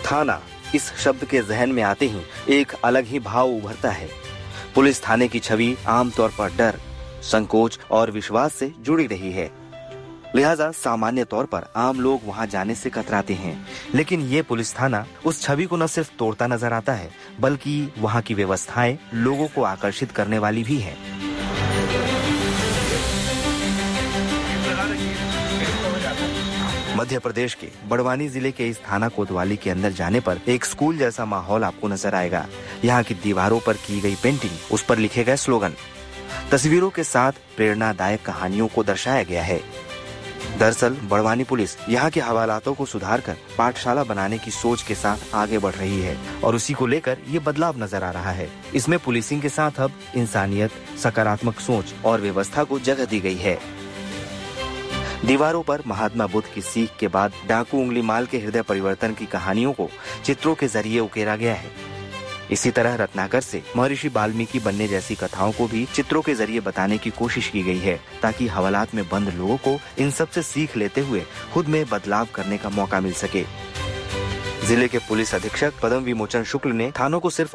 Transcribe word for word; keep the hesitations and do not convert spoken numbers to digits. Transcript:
थाना इस शब्द के जहन में आते ही एक अलग ही भाव उभरता है। पुलिस थाने की छवि आमतौर पर डर, संकोच और विश्वास से जुड़ी रही है। लिहाजा सामान्य तौर पर आम लोग वहां जाने से कतराते हैं, लेकिन ये पुलिस थाना उस छवि को न सिर्फ तोड़ता नजर आता है, बल्कि वहां की व्यवस्थाएं लोगों को आकर्षित करने वाली भी हैं। मध्य प्रदेश के बड़वानी जिले के इस थाना कोतवाली के अंदर जाने पर एक स्कूल जैसा माहौल आपको नजर आएगा। यहाँ की दीवारों पर की गई पेंटिंग, उस पर लिखे गए स्लोगन, तस्वीरों के साथ प्रेरणादायक कहानियों को दर्शाया गया है। दरअसल बड़वानी पुलिस यहाँ के हवालातों को सुधारकर पाठशाला बनाने की सोच के साथ आगे बढ़ रही है और उसी को लेकर ये बदलाव नजर आ रहा है। इसमें पुलिसिंग के साथ अब इंसानियत, सकारात्मक सोच और व्यवस्था को जगह दी गई है। दीवारों पर महात्मा बुद्ध की सीख के बाद डाकू उंगली माल के हृदय परिवर्तन की कहानियों को चित्रों के जरिए उकेरा गया है। इसी तरह रत्नाकर से महर्षि वाल्मीकि बनने जैसी कथाओं को भी चित्रों के जरिए बताने की कोशिश की गई है, ताकि हवालात में बंद लोगों को इन सब से सीख लेते हुए खुद में बदलाव करने का मौका मिल सके। जिले के पुलिस अधीक्षक पद्म विमोचन शुक्ल ने थानों को सिर्फ